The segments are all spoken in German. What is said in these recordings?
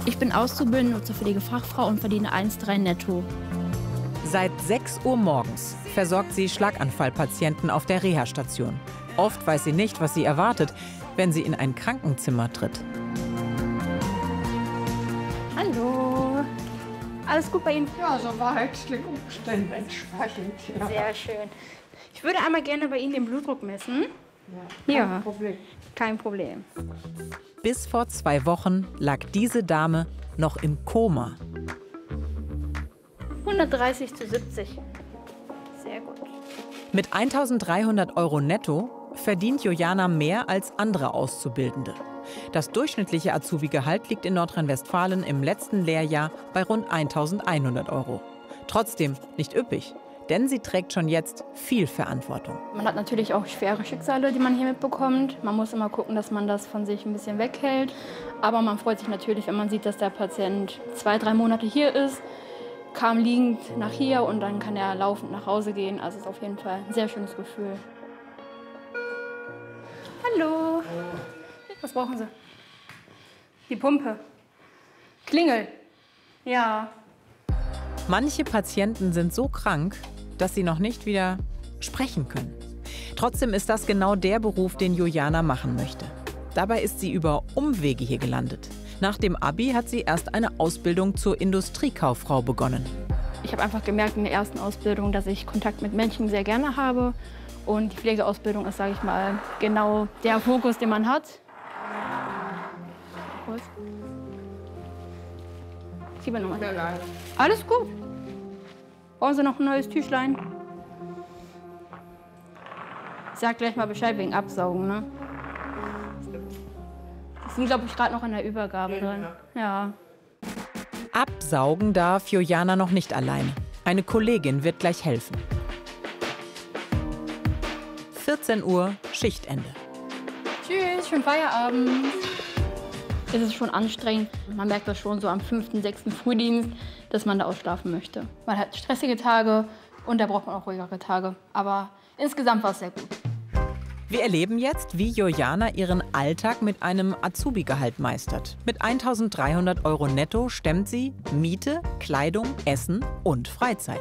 Ich bin Auszubildende zur Pflegefachfrau und verdiene 1,3 netto. Seit 6 Uhr morgens versorgt sie Schlaganfallpatienten auf der Reha-Station. Oft weiß sie nicht, was sie erwartet, wenn sie in ein Krankenzimmer tritt. Hallo. Alles gut bei Ihnen? Ja, soweit. Den Umständen entsprechend. Ja. Sehr schön. Ich würde einmal gerne bei Ihnen den Blutdruck messen. Kein Problem. Kein Problem. Bis vor 2 Wochen lag diese Dame noch im Koma. 130/70. Sehr gut. Mit 1.300 € netto verdient Jojana mehr als andere Auszubildende. Das durchschnittliche Azubi-Gehalt liegt in Nordrhein-Westfalen im letzten Lehrjahr bei rund 1.100 €. Trotzdem nicht üppig, denn sie trägt schon jetzt viel Verantwortung. Man hat natürlich auch schwere Schicksale, die man hier mitbekommt. Man muss immer gucken, dass man das von sich ein bisschen weghält. Aber man freut sich natürlich, wenn man sieht, dass der Patient 2-3 Monate hier ist, kam liegend nach hier und dann kann er laufend nach Hause gehen. Also es ist auf jeden Fall ein sehr schönes Gefühl. Hallo. Was brauchen Sie? Die Pumpe. Klingel. Ja. Manche Patienten sind so krank, dass sie noch nicht wieder sprechen können. Trotzdem ist das genau der Beruf, den Jojana machen möchte. Dabei ist sie über Umwege hier gelandet. Nach dem Abi hat sie erst eine Ausbildung zur Industriekauffrau begonnen. Ich habe einfach gemerkt in der ersten Ausbildung, dass ich Kontakt mit Menschen sehr gerne habe. Und die Pflegeausbildung ist, sage ich mal, genau der Fokus, den man hat. Was? Nummer. Alles gut. Brauchen Sie noch ein neues Tüchlein? Ich sag gleich mal Bescheid wegen Absaugen, ne? Die sind, glaube ich, gerade noch in der Übergabe drin. Ja. Absaugen darf Jojana noch nicht alleine. Eine Kollegin wird gleich helfen. 14 Uhr, Schichtende. Tschüss, schönen Feierabend. Es ist schon anstrengend. Man merkt das schon so am 5., 6. Frühdienst, dass man da ausschlafen möchte. Man hat stressige Tage und da braucht man auch ruhigere Tage. Aber insgesamt war es sehr gut. Wir erleben jetzt, wie Jojana ihren Alltag mit einem Azubi-Gehalt meistert. Mit 1.300 € netto stemmt sie Miete, Kleidung, Essen und Freizeit.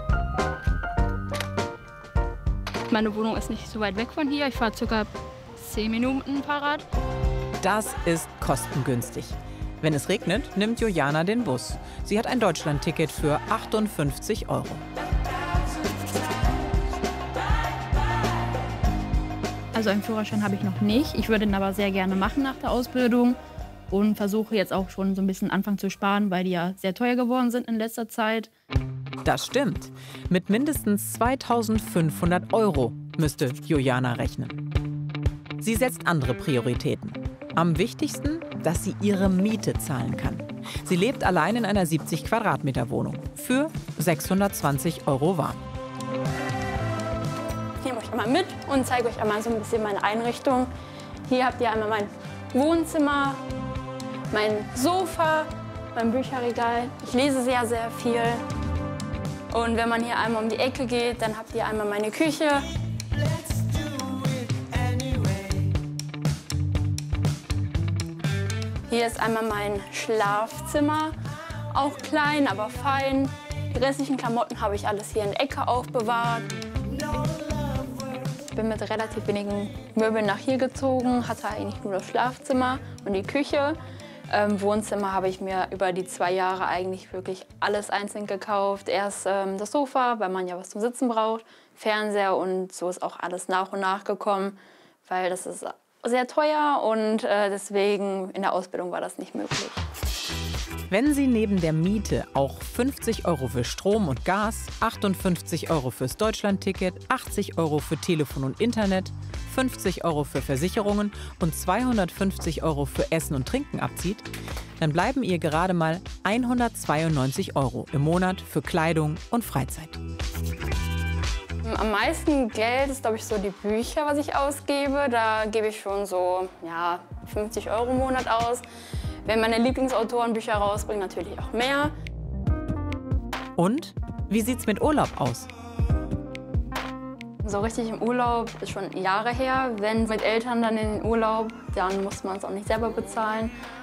Meine Wohnung ist nicht so weit weg von hier. Ich fahre ca. 10 Minuten Fahrrad. Das ist kostengünstig. Wenn es regnet, nimmt Jojana den Bus. Sie hat ein Deutschlandticket für 58 €. Also einen Führerschein habe ich noch nicht. Ich würde ihn aber sehr gerne machen nach der Ausbildung und versuche jetzt auch schon so ein bisschen anfangen zu sparen, weil die ja sehr teuer geworden sind in letzter Zeit. Das stimmt. Mit mindestens 2.500 € müsste Jojana rechnen. Sie setzt andere Prioritäten. Am wichtigsten, dass sie ihre Miete zahlen kann. Sie lebt allein in einer 70 Quadratmeter Wohnung für 620 € warm. Ich nehme euch einmal mit und zeige euch einmal so ein bisschen meine Einrichtung. Hier habt ihr einmal mein Wohnzimmer, mein Sofa, mein Bücherregal. Ich lese sehr, sehr viel. Und wenn man hier einmal um die Ecke geht, dann habt ihr einmal meine Küche. Hier ist einmal mein Schlafzimmer, auch klein, aber fein. Die restlichen Klamotten habe ich alles hier in der Ecke aufbewahrt. Ich bin mit relativ wenigen Möbeln nach hier gezogen, hatte eigentlich nur das Schlafzimmer und die Küche. Wohnzimmer habe ich mir über die 2 Jahre eigentlich wirklich alles einzeln gekauft. Erst das Sofa, weil man ja was zum Sitzen braucht, Fernseher und so ist auch alles nach und nach gekommen, weil das ist sehr teuer und deswegen in der Ausbildung war das nicht möglich. Wenn Sie neben der Miete auch 50 € für Strom und Gas, 58 € fürs Deutschlandticket, 80 € für Telefon und Internet, 50 € für Versicherungen und 250 € für Essen und Trinken abzieht, dann bleiben ihr gerade mal 192 € im Monat für Kleidung und Freizeit. Am meisten Geld ist, glaube ich, so die Bücher, was ich ausgebe. Da gebe ich schon so 50 € im Monat aus. Wenn meine Lieblingsautoren Bücher rausbringen, natürlich auch mehr. Und wie sieht's mit Urlaub aus? So richtig im Urlaub ist schon Jahre her. Wenn mit Eltern dann in den Urlaub, dann muss man es auch nicht selber bezahlen.